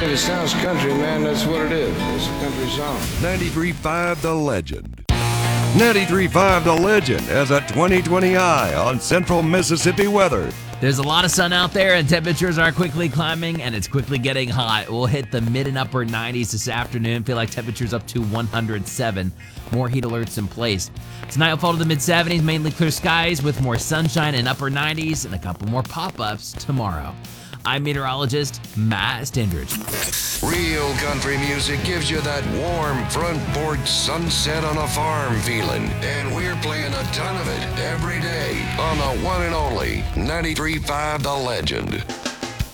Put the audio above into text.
It sounds country, man. That's what it is. It's a country song. 93.5 The Legend. 93.5 The Legend has a 20/20 eye on central Mississippi weather. There's a lot of sun out there, and temperatures are quickly climbing, and it's quickly getting hot. We'll hit the mid and upper 90s this afternoon. Feel like temperatures up to 107. More heat alerts in place. Tonight will fall to the mid 70s, mainly clear skies with more sunshine and upper 90s, and a couple more pop-ups tomorrow. I'm meteorologist Matt Stindridge. Real country music gives you that warm front porch sunset on a farm feeling. And we're playing a ton of it every day on the one and only 93.5 The Legend.